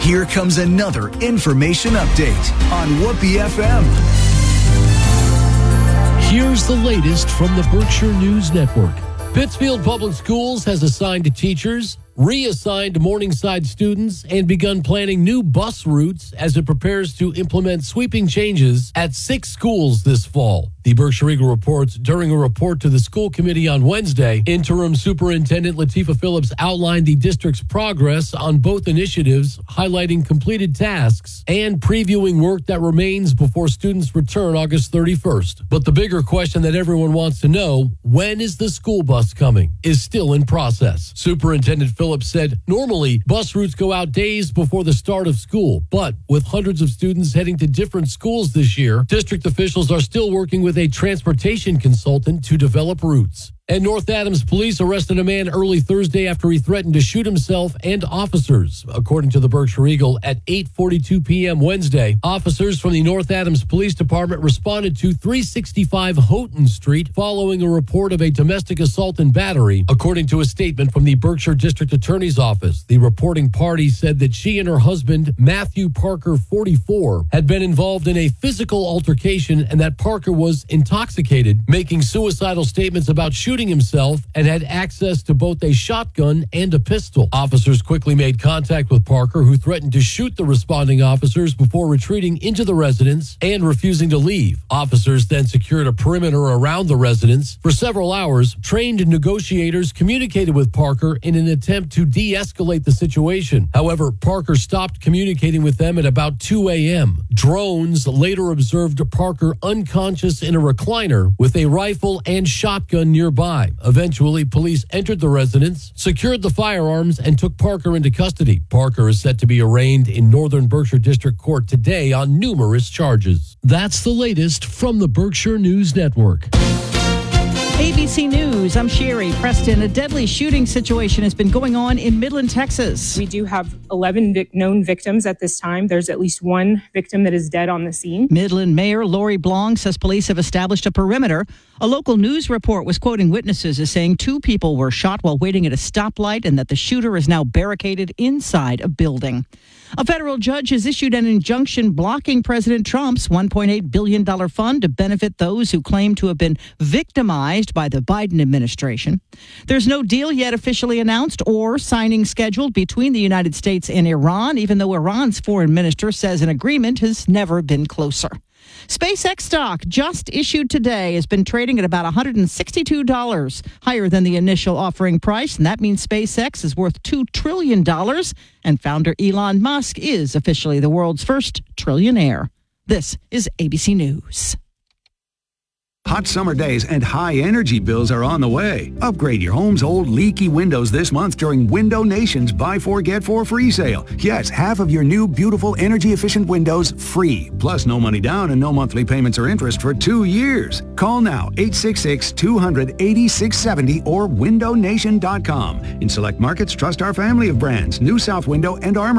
Here comes another information update on Whoopee FM. Here's the latest from the Berkshire News Network. Pittsfield Public Schools has assigned teachers, reassigned Morningside students, and begun planning new bus routes as it prepares to implement sweeping changes at 6 schools this fall. The Berkshire Eagle reports during a report to the school committee on Wednesday, Interim Superintendent Latifah Phillips outlined the district's progress on both initiatives, highlighting completed tasks and previewing work that remains before students return August 31st. But the bigger question that everyone wants to know, when is the school bus coming, is still in process. Superintendent Phillips said normally bus routes go out days before the start of school, but with hundreds of students heading to different schools this year, district officials are still working with a transportation consultant to develop routes. And North Adams police arrested a man early Thursday after he threatened to shoot himself and officers. According to the Berkshire Eagle, at 8:42 p.m. Wednesday, officers from the North Adams Police Department responded to 365 Houghton Street following a report of a domestic assault and battery. According to a statement from the Berkshire District Attorney's Office, the reporting party said that she and her husband, Matthew Parker, 44, had been involved in a physical altercation and that Parker was intoxicated, making suicidal statements about shooting himself and had access to both a shotgun and a pistol. Officers quickly made contact with Parker, who threatened to shoot the responding officers before retreating into the residence and refusing to leave. Officers then secured a perimeter around the residence. For several hours, trained negotiators communicated with Parker in an attempt to de-escalate the situation. However, Parker stopped communicating with them at about 2 a.m. Drones later observed Parker unconscious in a recliner with a rifle and shotgun nearby. Eventually, police entered the residence, secured the firearms, and took Parker into custody. Parker is set to be arraigned in Northern Berkshire District Court today on numerous charges. That's the latest from the Berkshire News Network. ABC News, I'm Sherry Preston. A deadly shooting situation has been going on in Midland, Texas. We do have 11 known victims at this time. There's at least one victim that is dead on the scene. Midland Mayor Lori Blong says police have established a perimeter. A local news report was quoting witnesses as saying 2 people were shot while waiting at a stoplight and that the shooter is now barricaded inside a building. A federal judge has issued an injunction blocking President Trump's $1.8 billion fund to benefit those who claim to have been victimized by the Biden administration. There's no deal yet officially announced or signing scheduled between the United States and Iran, even though Iran's foreign minister says an agreement has never been closer. SpaceX stock, just issued today, has been trading at about $162, higher than the initial offering price, and that means SpaceX is worth $2 trillion, and founder Elon Musk is officially the world's first trillionaire. This is ABC News. Hot summer days and high energy bills are on the way. Upgrade your home's old leaky windows this month during Window Nation's Buy 4 Get 4 free sale. Yes, half of your new beautiful energy efficient windows free. Plus no money down and no monthly payments or interest for 2 years. Call now 866-200-8670 or windownation.com. In select markets, trust our family of brands, New South Window and Armor.